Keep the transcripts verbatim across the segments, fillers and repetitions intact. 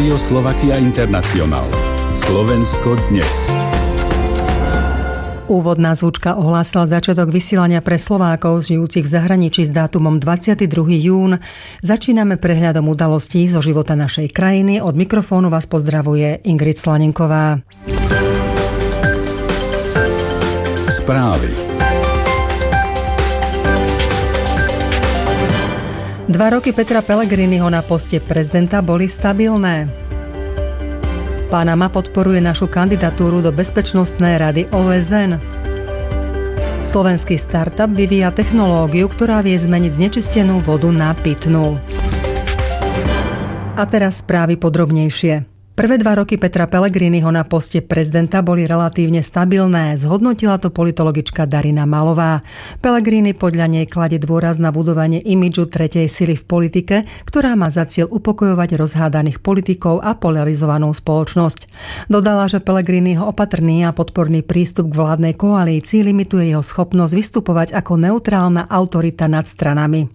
Rádio Slovakia International. Slovensko dnes. Úvodná zvučka ohlásila začiatok vysielania pre Slovákov žijúcich v zahraničí s dátumom dvadsiateho druhého júna. Začíname prehľadom udalostí zo života našej krajiny. Od mikrofónu vás pozdravuje Ingrid Slanenková. Správy. Dva roky Petra Pellegriniho na poste prezidenta boli stabilné. Panama podporuje našu kandidatúru do Bezpečnostnej rady ó es en. Slovenský startup vyvíja technológiu, ktorá vie zmeniť znečistenú vodu na pitnú. A teraz správy podrobnejšie. Prvé dva roky Petra Pellegriniho na poste prezidenta boli relatívne stabilné, zhodnotila to politologička Darina Malová. Pellegrini podľa nej klade dôraz na budovanie imidžu tretej sily v politike, ktorá má za cieľ upokojovať rozhádaných politikov a polarizovanú spoločnosť. Dodala, že Pellegriniho opatrný a podporný prístup k vládnej koalícii limituje jeho schopnosť vystupovať ako neutrálna autorita nad stranami.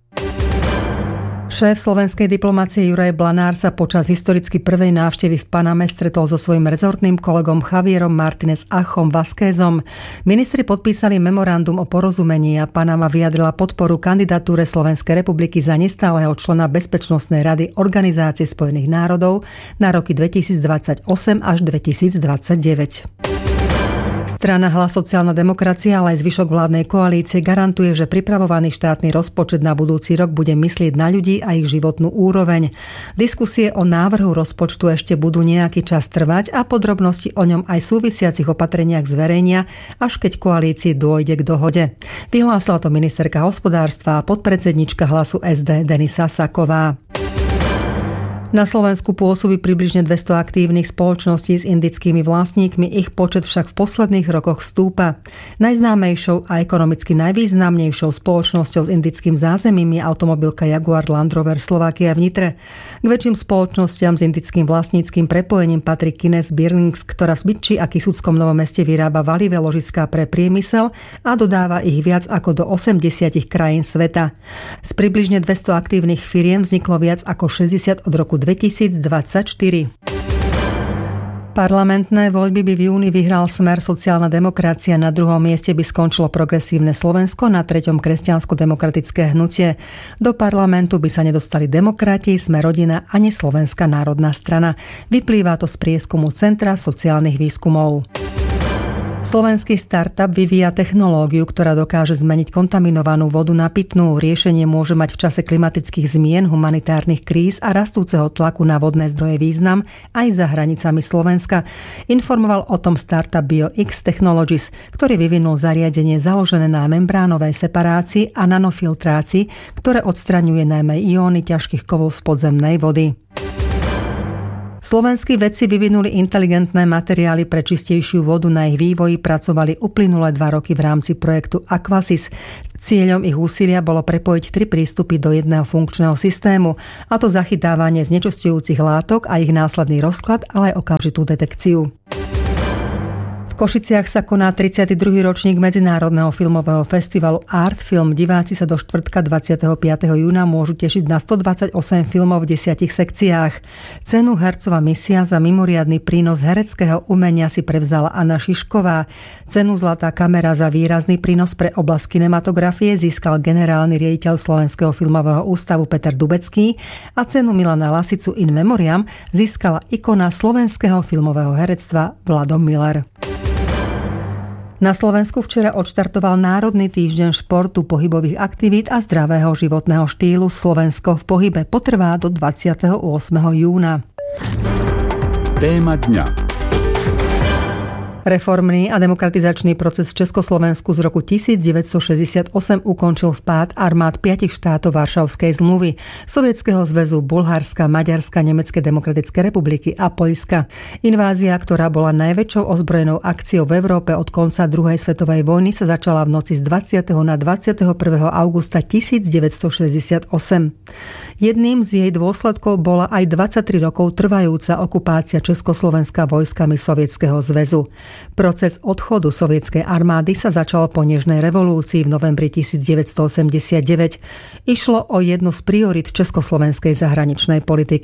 Šéf slovenskej diplomácie Juraj Blanár sa počas historicky prvej návštevy v Paname stretol so svojím rezortným kolegom Javierom Martínez Achom Vázquezom. Ministri podpísali memorandum o porozumení a Panama vyjadrila podporu kandidatúre Slovenskej republiky za nestáleho člena Bezpečnostnej rady Organizácie spojených národov na roky dvetisícdvadsaťosem až dvetisícdvadsaťdeväť. Strana Hlas sociálna demokracia, ale aj zvyšok vládnej koalície garantuje, že pripravovaný štátny rozpočet na budúci rok bude myslieť na ľudí a ich životnú úroveň. Diskusie o návrhu rozpočtu ešte budú nejaký čas trvať a podrobnosti o ňom aj súvisiacich opatreniach zverejnia, až keď koalícii dôjde k dohode. Vyhlásila to ministerka hospodárstva a podpredsednička Hlasu es dé Denisa Saková. Na Slovensku pôsobí približne dvesto aktívnych spoločností s indickými vlastníkmi, ich počet však v posledných rokoch stúpa. Najznámejšou a ekonomicky najvýznamnejšou spoločnosťou s indickým zázemím je automobilka Jaguar Land Rover Slovakia v Nitre. K väčším spoločnostiam s indickým vlastníckym prepojením patrí Kines Bearings, ktorá v Zbytči a Kisuckom Novom Meste vyrába valivé ložiská pre priemysel a dodáva ich viac ako do osemdesiat krajín sveta. Z približne dvesto aktívnych firiem vzniklo viac ako šesťdesiat od roku dvetisícdvadsaťštyri. Parlamentné voľby by v júni vyhral Smer sociálna demokracia, na druhom mieste by skončilo Progresívne Slovensko, na treťom Kresťansko-demokratické hnutie. Do parlamentu by sa nedostali Demokrati, Smer rodina ani Slovenská národná strana. Vyplýva to z prieskumu Centra sociálnych výskumov. Slovenský startup vyvíja technológiu, ktorá dokáže zmeniť kontaminovanú vodu na pitnú. Riešenie môže mať v čase klimatických zmien, humanitárnych kríz a rastúceho tlaku na vodné zdroje význam aj za hranicami Slovenska. Informoval o tom startup BioX Technologies, ktorý vyvinul zariadenie založené na membránovej separácii a nanofiltrácii, ktoré odstraňuje najmä ióny ťažkých kovov z podzemnej vody. Slovenskí vedci vyvinuli inteligentné materiály pre čistejšiu vodu. Na ich vývoji pracovali uplynulé dva roky v rámci projektu Aquasys. Cieľom ich úsilia bolo prepojiť tri prístupy do jedného funkčného systému, a to zachytávanie znečisťujúcich látok a ich následný rozklad, ale aj okamžitú detekciu. V Košiciach sa koná tridsiaty druhý ročník Medzinárodného filmového festivalu Art Film. Diváci sa do štvrtka dvadsiateho piateho júna môžu tešiť na stodvadsaťosem filmov v desiatich sekciách. Cenu Hercova misia za mimoriadny prínos hereckého umenia si prevzala Anna Šišková. Cenu Zlatá kamera za výrazný prínos pre oblasť kinematografie získal generálny riaditeľ Slovenského filmového ústavu Peter Dubecký a cenu Milana Lasicu in memoriam získala ikona slovenského filmového herectva Vlado Miller. Na Slovensku včera odštartoval Národný týždeň športu, pohybových aktivít a zdravého životného štýlu. Slovensko v pohybe potrvá do dvadsiateho ôsmeho júna. Téma dňa. Reformný a demokratizačný proces v Československu z roku devätnásťstošesťdesiatosem ukončil vpád armád piatich štátov Varšavskej zmluvy, Sovietskeho zväzu, Bulharska, Maďarska, Nemeckej demokratickej republiky a Poľska. Invázia, ktorá bola najväčšou ozbrojenou akciou v Európe od konca druhej svetovej vojny, sa začala v noci z dvadsiateho na dvadsiateho prvého augusta devätnásťstošesťdesiatosem. Jedným z jej dôsledkov bola aj dvadsaťtri rokov trvajúca okupácia Československa vojskami Sovietskeho zväzu. Proces odchodu sovietskej armády sa začal po nežnej revolúcii v novembri devätnásťstoosemdesiatdeväť. Išlo o jednu z priorit československej zahraničnej politiky.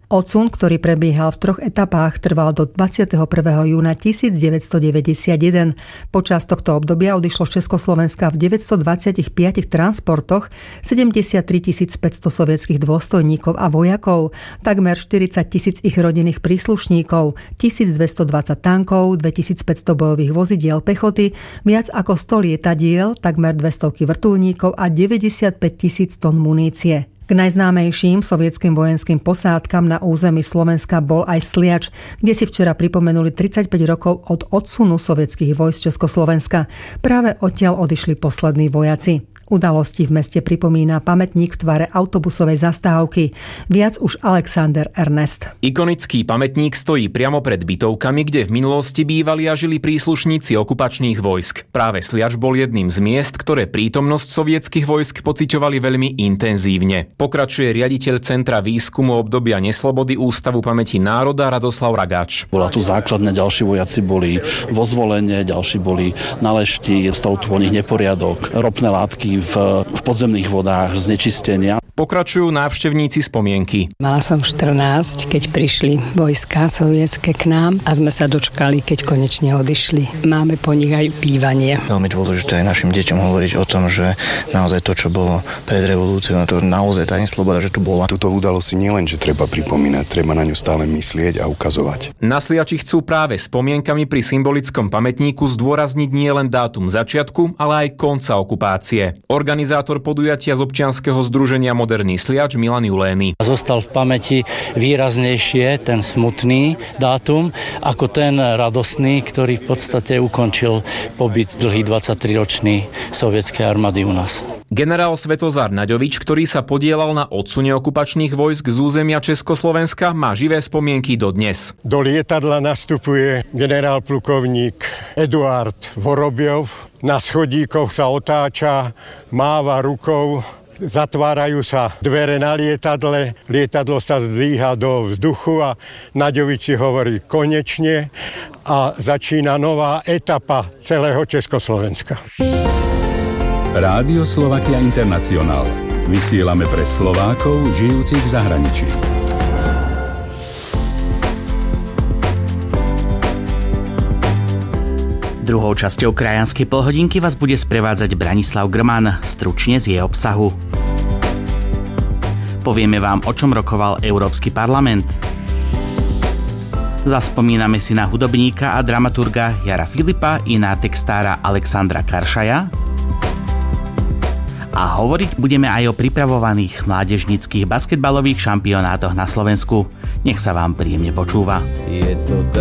Odsun, ktorý prebiehal v troch etapách, trval do dvadsiateho prvého júna devätnásťstodeväťdesiatjeden. Počas tohto obdobia odišlo z Československa v deväťstodvadsaťpäť transportoch sedemdesiattri tisíc päťsto sovietskych dôstojníkov a vojakov, takmer štyridsať tisíc ich rodinných príslušníkov, tisícdvestodvadsať tankov, dvetisícpäťsto bojových vozidiel pechoty, viac ako sto lietadiel, takmer dvesto vrtuľníkov a deväťdesiatpäť tisíc tón munície. K najznámejším sovietským vojenským posádkam na území Slovenska bol aj Sliač, kde si včera pripomenuli tridsaťpäť rokov od odsunu sovietských vojsk Československa. Práve odtiaľ odišli poslední vojaci. Udalosti v meste pripomína pamätník v tvare autobusovej zastávky. Viac už Alexander Ernest. Ikonický pamätník stojí priamo pred bytovkami, kde v minulosti bývali a žili príslušníci okupačných vojsk. Práve Sliač bol jedným z miest, ktoré prítomnosť sovietskych vojsk pociťovali veľmi intenzívne. Pokračuje riaditeľ Centra výskumu obdobia neslobody Ústavu pamäti národa Radoslav Ragáč. Bola tu základňa, ďalší vojaci boli vo Zvolene, ďalší boli na Lešti, stal tu o nich neporiadok, ropné látky v, v podzemných vodách, znečistenia. Pokračujú návštevníci spomienky. Mala som štrnásť, keď prišli vojska sovietské k nám a sme sa dočkali, keď konečne odišli. Máme po nich aj bývanie. Veľmi dôležité aj našim deťom hovoriť o tom, že naozaj to, čo bolo pred revolúciou, to naozaj tá nesloboda, že tu bola. Túto udalosť si nielen, že treba pripomínať, treba na ňu stále myslieť a ukazovať. Na Sliači chcú práve spomienkami pri symbolickom pamätníku zdôrazniť nielen dátum začiatku, ale aj konca okupácie. Organizátor podujatia z občianskeho združenia Moderný Sliač Milan Julény. Zostal v pamäti výraznejšie ten smutný dátum ako ten radosný, ktorý v podstate ukončil pobyt dlhý dvadsaťtriročný sovietskej armády u nás. Generál Svetozár Naďovič, ktorý sa podielal na odsune okupačných vojsk z územia Československa, má živé spomienky dodnes. Do lietadla nastupuje generál plukovník Eduard Vorobiov. Na schodíkoch sa otáča, máva rukou. Zatvárajú sa dvere na lietadle, lietadlo sa zdvíha do vzduchu a Naďovič si hovorí konečne a začína nová etapa celého Československa. Rádio Slovakia International. Vysielame pre Slovákov žijúcich v zahraničí. Druhou časťou krajanskej polhodinky vás bude sprevádzať Branislav Grman, stručne z jej obsahu. Povieme vám, o čom rokoval Európsky parlament. Zaspomíname si na hudobníka a dramaturga Jara Filipa i na textára Alexandra Karšaja. A hovoriť budeme aj o pripravovaných mládežníckych basketbalových šampionátoch na Slovensku. Nech sa vám príjemne počúva. Je to